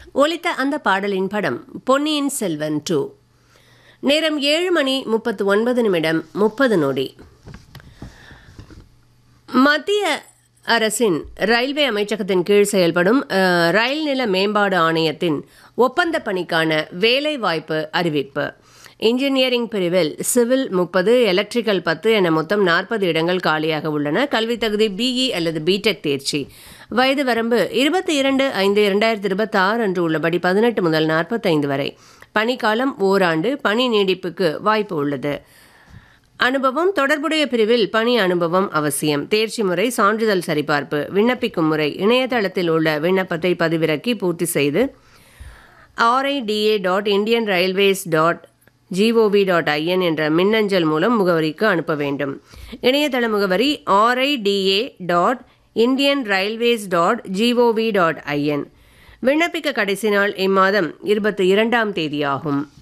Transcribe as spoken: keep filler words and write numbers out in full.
ஒலித்த அந்த பாடலின் படம் பொன்னியின் செல்வன் டூ. நேரம் ஏழு மணி முப்பத்து ஒன்பது நிமிடம் முப்பது நொடி. மத்திய அரசின் ரயில்வே அமைச்சகத்தின் கீழ் செயல்படும் ரயில் நில மேம்பாடு ஆணையத்தின் ஒப்பந்த பணிக்கான வேலைவாய்ப்பு அறிவிப்பு. இன்ஜினியரிங் பிரிவில் சிவில் முப்பது, எலக்ட்ரிக்கல் பத்து என மொத்தம் நாற்பது இடங்கள் காலியாக உள்ளன. கல்வி தகுதி பிஇ அல்லது பிடெக் தேர்ச்சி. வயது வரம்பு இருபத்தி இரண்டு ஐந்து இரண்டாயிரத்தி இருபத்தி ஆறு அன்று உள்ளபடி பதினெட்டு முதல் நாற்பத்தைந்து வரை. பணிக்காலம் ஓராண்டு. பணி நீடிப்புக்கு வாய்ப்பு உள்ளது. அனுபவம் தொடர்புடைய பிரிவில் பணி அனுபவம் அவசியம். தேர்ச்சி முறை சான்றிதழ் சரிபார்ப்பு. விண்ணப்பிக்கும் முறை இணையதளத்தில் உள்ள விண்ணப்பத்தை பதிவிறக்கி பூர்த்தி செய்து RIDA dot Indian railways dot gov dot IN என்ற மின்னஞ்சல் மூலம் முகவரிக்கு அனுப்ப வேண்டும். இணையதள முகவரி RIDA dot Indian railways dot gov dot IN. விண்ணப்பிக்க கடைசி நாள் இம்மாதம் இருபத்தி இரண்டாம் தேதியாகும்.